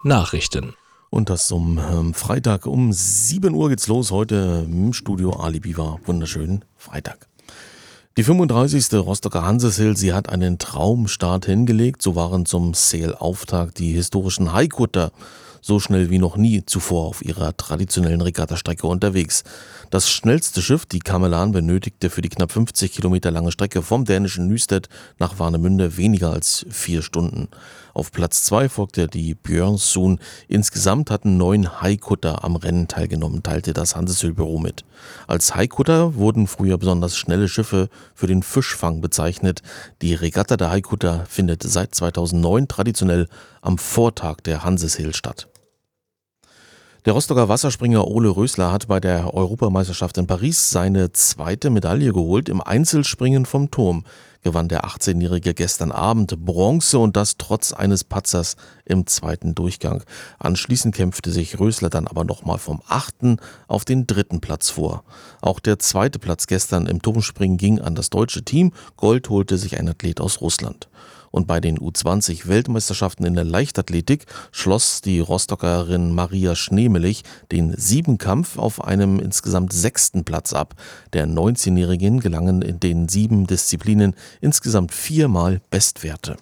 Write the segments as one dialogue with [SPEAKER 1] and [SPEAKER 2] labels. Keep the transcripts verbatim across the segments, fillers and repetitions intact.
[SPEAKER 1] Nachrichten.
[SPEAKER 2] Und das um ähm, Freitag um sieben Uhr geht's los. Heute im Studio Ali Biwa. Wunderschönen Freitag. Die fünfunddreißigste Rostocker Hansesail, sie hat einen Traumstart hingelegt. So waren zum Sail-Auftakt die historischen Haikutter so schnell wie noch nie zuvor auf ihrer traditionellen Regattastrecke unterwegs. Das schnellste Schiff, die Kamelan, benötigte für die knapp fünfzig Kilometer lange Strecke vom dänischen Nystad nach Warnemünde weniger als vier Stunden. Auf Platz zwei folgte die Björnsun. Insgesamt hatten neun Haikutter am Rennen teilgenommen, teilte das Hansesail-Büro mit. Als Haikutter wurden früher besonders schnelle Schiffe für den Fischfang bezeichnet. Die Regatta der Haikutter findet seit zweitausendneun traditionell am Vortag der Hansesail statt. Der Rostocker Wasserspringer Ole Rösler hat bei der Europameisterschaft in Paris seine zweite Medaille geholt. Im Einzelspringen vom Turm gewann der achtzehnjährige gestern Abend Bronze und das trotz eines Patzers im zweiten Durchgang. Anschließend kämpfte sich Rösler dann aber nochmal vom achten auf den dritten Platz vor. Auch der zweite Platz gestern im Turmspringen ging an das deutsche Team. Gold holte sich ein Athlet aus Russland. Und bei den U zwanzig Weltmeisterschaften in der Leichtathletik schloss die Rostockerin Maria Schneemelich den Siebenkampf auf einem insgesamt sechsten Platz ab. Der neunzehnjährigen gelangen in den sieben Disziplinen insgesamt viermal Bestwerte.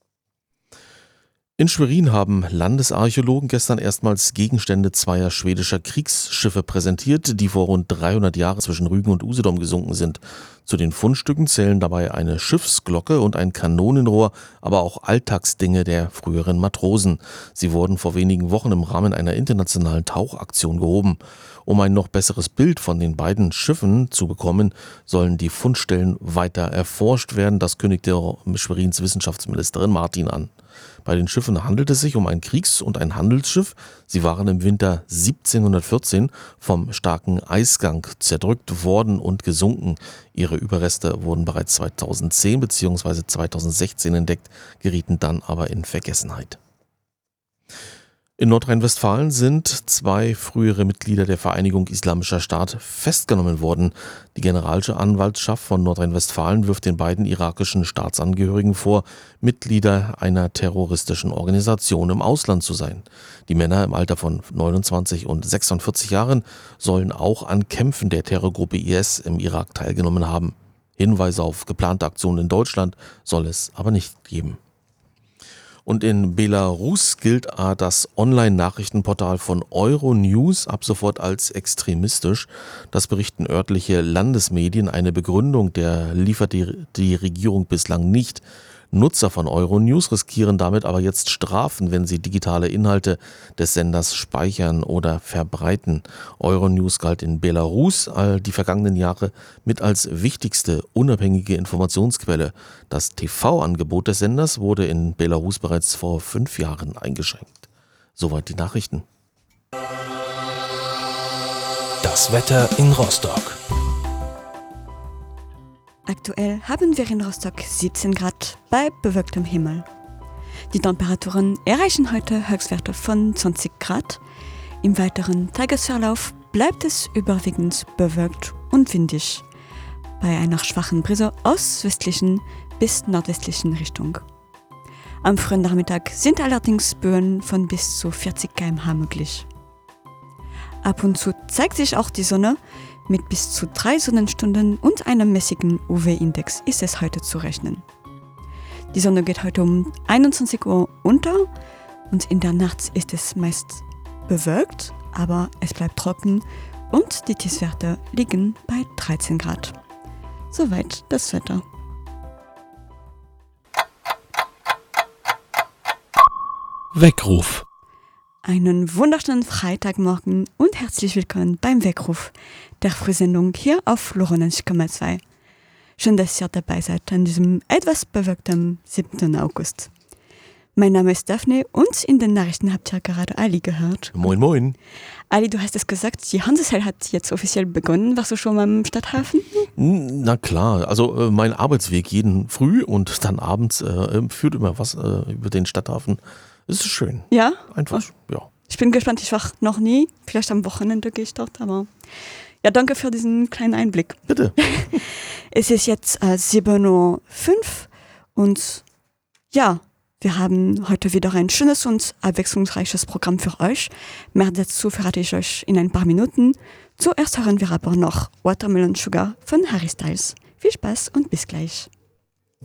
[SPEAKER 2] In Schwerin haben Landesarchäologen gestern erstmals Gegenstände zweier schwedischer Kriegsschiffe präsentiert, die vor rund dreihundert Jahren zwischen Rügen und Usedom gesunken sind. Zu den Fundstücken zählen dabei eine Schiffsglocke und ein Kanonenrohr, aber auch Alltagsdinge der früheren Matrosen. Sie wurden vor wenigen Wochen im Rahmen einer internationalen Tauchaktion gehoben. Um ein noch besseres Bild von den beiden Schiffen zu bekommen, sollen die Fundstellen weiter erforscht werden. Das kündigte Schwerins Wissenschaftsministerin Martin an. Bei den Schiffen handelt es sich um ein Kriegs- und ein Handelsschiff. Sie waren im Winter siebzehnhundertvierzehn vom starken Eisgang zerdrückt worden und gesunken. Ihre Überreste wurden bereits zweitausendzehn bzw. zweitausendsechzehn entdeckt, gerieten dann aber in Vergessenheit. In Nordrhein-Westfalen sind zwei frühere Mitglieder der Vereinigung Islamischer Staat festgenommen worden. Die Generalanwaltschaft von Nordrhein-Westfalen wirft den beiden irakischen Staatsangehörigen vor, Mitglieder einer terroristischen Organisation im Ausland zu sein. Die Männer im Alter von neunundzwanzig und sechsundvierzig Jahren sollen auch an Kämpfen der Terrorgruppe I S im Irak teilgenommen haben. Hinweise auf geplante Aktionen in Deutschland soll es aber nicht geben. Und in Belarus gilt das Online-Nachrichtenportal von Euronews ab sofort als extremistisch. Das berichten örtliche Landesmedien. Eine Begründung der liefert die, die Regierung bislang nicht. Nutzer von Euronews riskieren damit aber jetzt Strafen, wenn sie digitale Inhalte des Senders speichern oder verbreiten. Euronews galt in Belarus all die vergangenen Jahre mit als wichtigste unabhängige Informationsquelle. Das T V-Angebot des Senders wurde in Belarus bereits vor fünf Jahren eingeschränkt. Soweit die Nachrichten.
[SPEAKER 1] Das Wetter in Rostock.
[SPEAKER 3] Aktuell haben wir in Rostock siebzehn Grad bei bewölktem Himmel. Die Temperaturen erreichen heute Höchstwerte von zwanzig Grad. Im weiteren Tagesverlauf bleibt es überwiegend bewölkt und windig, bei einer schwachen Brise aus westlichen bis nordwestlichen Richtung. Am frühen Nachmittag sind allerdings Böen von bis zu vierzig Kilometer pro Stunde möglich. Ab und zu zeigt sich auch die Sonne. Mit bis zu drei Sonnenstunden und einem mäßigen U V-Index ist es heute zu rechnen. Die Sonne geht heute um einundzwanzig Uhr unter und in der Nacht ist es meist bewölkt, aber es bleibt trocken und die Tiefstwerte liegen bei dreizehn Grad. Soweit das Wetter.
[SPEAKER 1] Weckruf.
[SPEAKER 3] Einen wunderschönen Freitagmorgen und herzlich willkommen beim Weckruf, der Frühsendung hier auf neunundneunzig Komma zwei. Schön, dass ihr dabei seid an diesem etwas bewölkten siebten August. Mein Name ist Daphne und in den Nachrichten habt ihr gerade Ali gehört.
[SPEAKER 2] Moin, moin.
[SPEAKER 3] Ali, du hast es gesagt, die Hansesail hat jetzt offiziell begonnen. Warst du schon mal am Stadthafen?
[SPEAKER 2] Na klar, also äh, mein Arbeitsweg jeden früh und dann abends äh, führt immer was äh, über den Stadthafen. Das ist schön.
[SPEAKER 3] Ja?
[SPEAKER 2] Einfach, ja.
[SPEAKER 3] Ich bin gespannt, ich war noch nie. Vielleicht am Wochenende gehe ich dort, aber ja, danke für diesen kleinen Einblick.
[SPEAKER 2] Bitte.
[SPEAKER 3] Es ist jetzt äh, sieben Uhr fünf und ja, Wir haben heute wieder ein schönes und abwechslungsreiches Programm für euch. Mehr dazu verrate ich euch in ein paar Minuten. Zuerst hören wir aber noch Watermelon Sugar von Harry Styles. Viel Spaß und bis gleich.